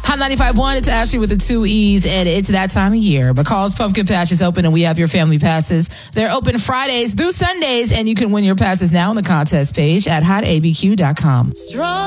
Hot 95.1, it's Ashley with the 2 E's, and it's that time of year. McCall's Pumpkin Patch is open, and we have your family passes. They're open Fridays through Sundays, and you can win your passes now on the contest page at hotabq.com. Strong.